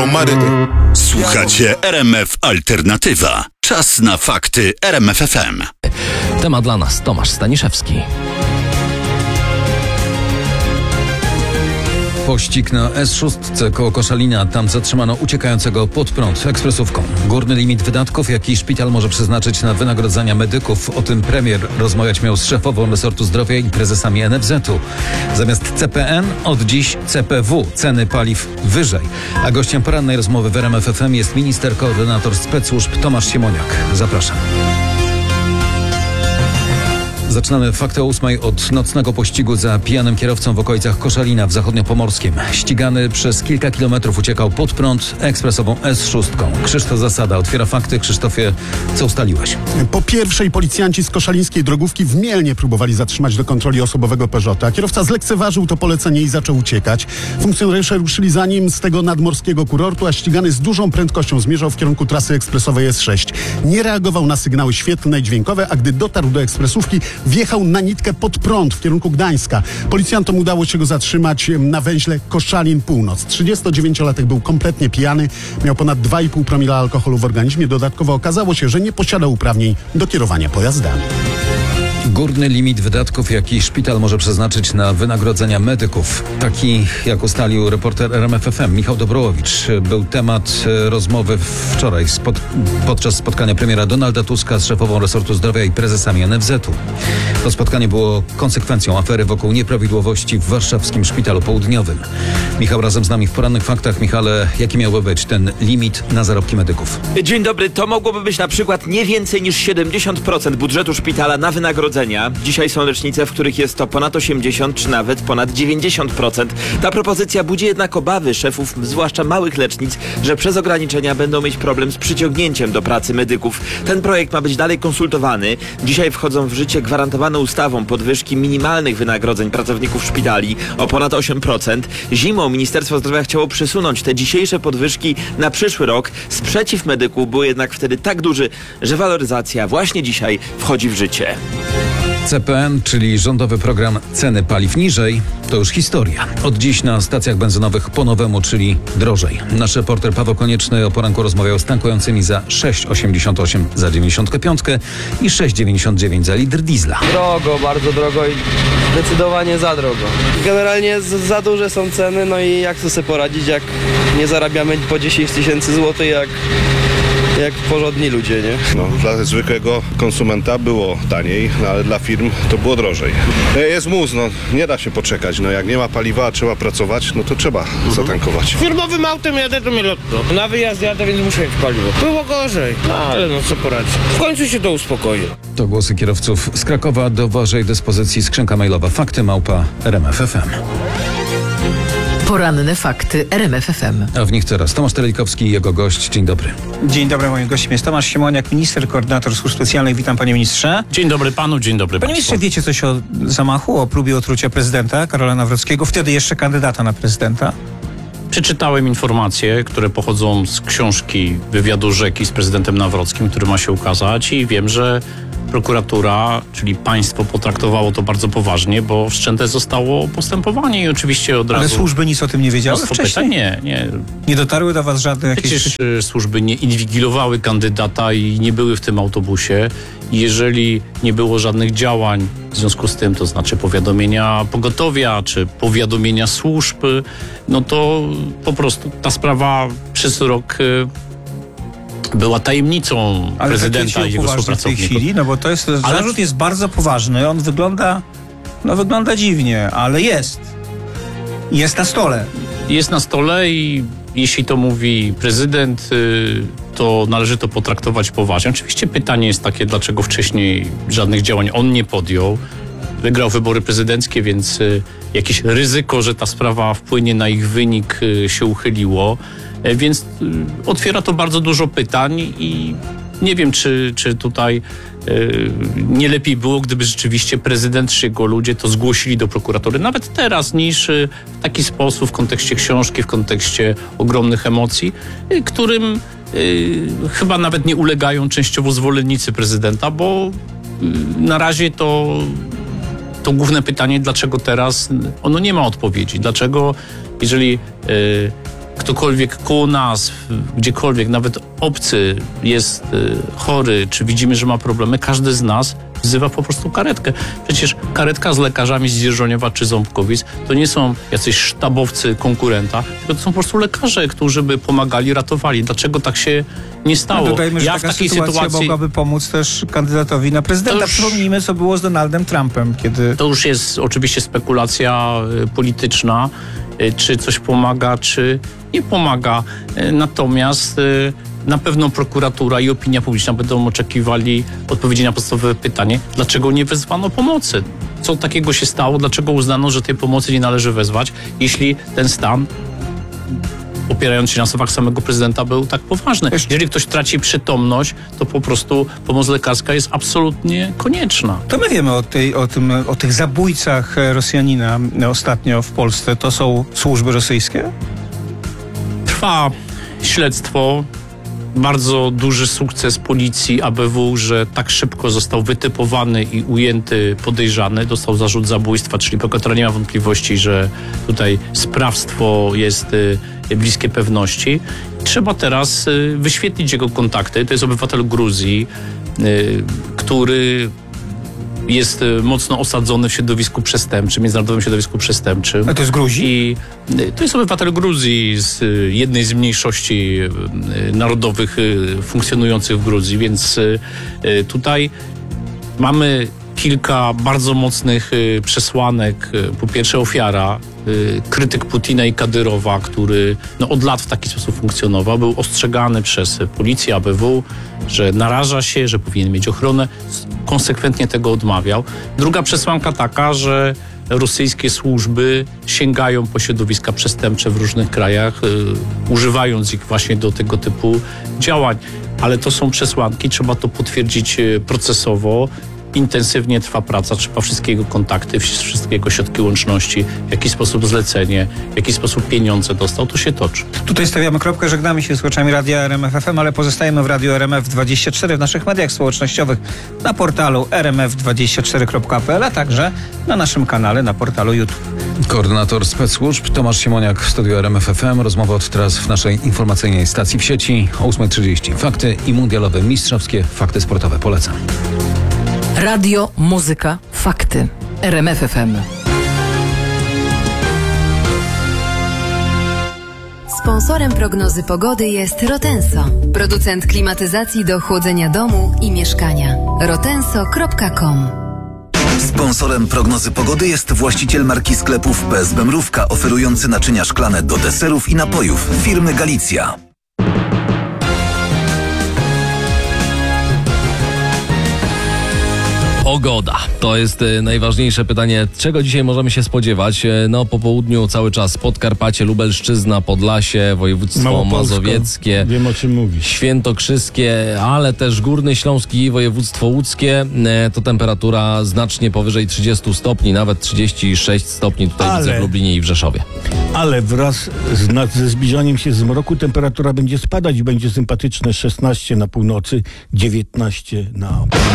Maryny. Słuchacie RMF Alternatywa. Czas na fakty RMF FM. Temat dla nas Tomasz Staniszewski. Pościg na S6 koło Koszalina. Tam zatrzymano uciekającego pod prąd ekspresówką. Górny limit wydatków, jaki szpital może przeznaczyć na wynagrodzenia medyków. O tym premier rozmawiać miał z szefową resortu zdrowia i prezesami NFZ-u. Zamiast CPN od dziś CPW. Ceny paliw wyżej. A gościem porannej rozmowy w RMF FM jest minister koordynator spec-służb Tomasz Siemoniak. Zapraszam. Zaczynamy fakty o 8 od nocnego pościgu za pijanym kierowcą w okolicach Koszalina w zachodniopomorskim. Ścigany przez kilka kilometrów uciekał pod prąd ekspresową S6. Krzysztof Zasada otwiera fakty. Krzysztofie, co ustaliłeś? Po pierwszej policjanci z koszalińskiej drogówki w Mielnie próbowali zatrzymać do kontroli osobowego Peugeota. Kierowca zlekceważył to polecenie i zaczął uciekać. Funkcjonariusze ruszyli za nim z tego nadmorskiego kurortu, a ścigany z dużą prędkością zmierzał w kierunku trasy ekspresowej S6. Nie reagował na sygnały świetlne i dźwiękowe, a gdy dotarł do ekspresówki, wjechał na nitkę pod prąd w kierunku Gdańska. Policjantom udało się go zatrzymać na węźle Koszalin Północ. 39-latek był kompletnie pijany, miał ponad 2,5 promila alkoholu w organizmie. Dodatkowo okazało się, że nie posiada uprawnień do kierowania pojazdami. Górny limit wydatków, jaki szpital może przeznaczyć na wynagrodzenia medyków. Taki, jak ustalił reporter RMF FM Michał Dobrołowicz. Był temat rozmowy wczoraj podczas spotkania premiera Donalda Tuska z szefową resortu zdrowia i prezesami NFZ-u. To spotkanie było konsekwencją afery wokół nieprawidłowości w warszawskim szpitalu południowym. Michał razem z nami w porannych faktach. Michale, jaki miałby być ten limit na zarobki medyków? Dzień dobry. To mogłoby być na przykład nie więcej niż 70% budżetu szpitala na wynagrodzenia. Dzisiaj są lecznice, w których jest to ponad 80 czy nawet ponad 90%. Ta propozycja budzi jednak obawy szefów, zwłaszcza małych lecznic, że przez ograniczenia będą mieć problem z przyciągnięciem do pracy medyków. Ten projekt ma być dalej konsultowany. Dzisiaj wchodzą w życie gwarantowane ustawą podwyżki minimalnych wynagrodzeń pracowników szpitali o ponad 8%. Zimą Ministerstwo Zdrowia chciało przesunąć te dzisiejsze podwyżki na przyszły rok. Sprzeciw medyków był jednak wtedy tak duży, że waloryzacja właśnie dzisiaj wchodzi w życie. CPN, czyli rządowy program Ceny paliw niżej, to już historia. Od dziś na stacjach benzynowych po nowemu, czyli drożej. Nasz reporter Paweł Konieczny o poranku rozmawiał z tankującymi za 6,88 za 95 i 6,99 za litr diesla. Drogo, bardzo drogo i zdecydowanie za drogo. Generalnie za duże są ceny, no i jak to sobie poradzić, jak nie zarabiamy po 10 tysięcy złotych, jak porządni ludzie, nie? No, dla zwykłego konsumenta było taniej, no, ale dla firm to było drożej. Jest mus, no nie da się poczekać. No, jak nie ma paliwa, a trzeba pracować, no to trzeba zatankować. Firmowym autem jadę do Mielotno. Na wyjazd jadę, więc muszę mieć paliwo. Było gorzej, no ale no co poradzić. W końcu się to uspokoi. To głosy kierowców z Krakowa. Do waszej dyspozycji skrzynka mailowa fakty@RMF.FM. Poranne fakty RMF FM. A w nich teraz Tomasz Telikowski i jego gość. Dzień dobry. Dzień dobry, moim gościem jest Tomasz Siemoniak, minister, koordynator służb specjalnych. Witam, panie ministrze. Dzień dobry panu, dzień dobry Panie państwu. ministrze, wiecie coś o zamachu, o próbie otrucia prezydenta Karola Nawrockiego, wtedy jeszcze kandydata na prezydenta? Przeczytałem informacje, które pochodzą z książki wywiadu Rzeki z prezydentem Nawrockim, który ma się ukazać, i wiem, że prokuratura, czyli państwo, potraktowało to bardzo poważnie, bo wszczęte zostało postępowanie i oczywiście od razu... Ale służby nic o tym nie wiedziały wcześniej? Pytań? Nie. Nie dotarły do was żadne jakieś... Przecież służby nie inwigilowały kandydata i nie były w tym autobusie. Jeżeli nie było żadnych działań w związku z tym, to znaczy powiadomienia pogotowia czy powiadomienia służb, no to po prostu ta sprawa przez rok była tajemnicą prezydenta i jego współpracowników. W tej chwili, no bo to jest, zarzut jest bardzo poważny, on wygląda dziwnie, ale jest na stole. Jest na stole i jeśli to mówi prezydent, to należy to potraktować poważnie. Oczywiście pytanie jest takie, dlaczego wcześniej żadnych działań on nie podjął. Wygrał wybory prezydenckie, więc jakieś ryzyko, że ta sprawa wpłynie na ich wynik, się uchyliło. Więc otwiera to bardzo dużo pytań i nie wiem, czy tutaj nie lepiej było, gdyby rzeczywiście prezydent czy jego ludzie to zgłosili do prokuratury, nawet teraz, niż w taki sposób, w kontekście książki, w kontekście ogromnych emocji, którym chyba nawet nie ulegają częściowo zwolennicy prezydenta, bo na razie to główne pytanie, dlaczego teraz, ono nie ma odpowiedzi. Dlaczego, jeżeli ktokolwiek koło nas, gdziekolwiek, nawet obcy jest chory, czy widzimy, że ma problemy, każdy z nas wzywa po prostu karetkę. Przecież karetka z lekarzami z Dzierżoniowa czy Ząbkowic to nie są jacyś sztabowcy konkurenta, tylko to są po prostu lekarze, którzy by pomagali, ratowali. Dlaczego tak się nie stało? No dodajmy, że taka sytuacja mogłaby pomóc też kandydatowi na prezydenta. Przypomnijmy, co było z Donaldem Trumpem, kiedy... To już jest oczywiście spekulacja polityczna, czy coś pomaga, czy nie pomaga. Natomiast na pewno prokuratura i opinia publiczna będą oczekiwali odpowiedzi na podstawowe pytanie, dlaczego nie wezwano pomocy? Co takiego się stało? Dlaczego uznano, że tej pomocy nie należy wezwać, jeśli ten stan, opierając się na słowach samego prezydenta, był tak poważny? Jeżeli ktoś traci przytomność, to po prostu pomoc lekarska jest absolutnie konieczna. To my wiemy o tych zabójcach Rosjanina ostatnio w Polsce. To są służby rosyjskie? Trwa śledztwo. Bardzo duży sukces policji ABW, że tak szybko został wytypowany i ujęty podejrzany. Dostał zarzut zabójstwa, czyli prokuratura nie ma wątpliwości, że tutaj sprawstwo jest bliskie pewności. Trzeba teraz wyświetlić jego kontakty. To jest obywatel Gruzji, który jest mocno osadzony w środowisku przestępczym, międzynarodowym środowisku przestępczym. A to jest Gruzji? I to jest obywatel Gruzji z jednej z mniejszości narodowych funkcjonujących w Gruzji, więc tutaj mamy kilka bardzo mocnych przesłanek. Po pierwsze ofiara, krytyk Putina i Kadyrowa, który od lat w taki sposób funkcjonował, był ostrzegany przez policję ABW, że naraża się, że powinien mieć ochronę, konsekwentnie tego odmawiał. Druga przesłanka taka, że rosyjskie służby sięgają po środowiska przestępcze w różnych krajach, używając ich właśnie do tego typu działań. Ale to są przesłanki, trzeba to potwierdzić procesowo. Intensywnie trwa praca, trzeba wszystkie jego kontakty, wszystkie jego środki łączności, w jaki sposób zlecenie, w jaki sposób pieniądze dostał, to się toczy. Tutaj stawiamy kropkę, żegnamy się z słuchaczami Radia RMF FM, ale pozostajemy w Radiu RMF24 w naszych mediach społecznościowych, na portalu rmf24.pl, a także na naszym kanale na portalu YouTube. Koordynator spec-służb Tomasz Siemoniak w studiu RMF FM. Rozmowa od teraz w naszej informacyjnej stacji w sieci o 8:30. Fakty i mundialowe mistrzowskie fakty sportowe. Polecam. Radio, muzyka, fakty. RMF FM. Sponsorem prognozy pogody jest Rotenso, producent klimatyzacji do chłodzenia domu i mieszkania. rotenso.com. Sponsorem prognozy pogody jest właściciel marki sklepów PSB Mrówka, oferujący naczynia szklane do deserów i napojów firmy Galicja. Pogoda. To jest najważniejsze pytanie. Czego dzisiaj możemy się spodziewać? No, po południu cały czas Podkarpacie, Lubelszczyzna, Podlasie, województwo mazowieckie. Wiem, o czym mówisz. Świętokrzyskie, ale też Górny Śląski i województwo łódzkie. To temperatura znacznie powyżej 30 stopni, nawet 36 stopni tutaj widzę w Lublinie i w Rzeszowie. Ale wraz ze zbliżaniem się zmroku temperatura będzie spadać i będzie sympatyczne 16 na północy, 19 na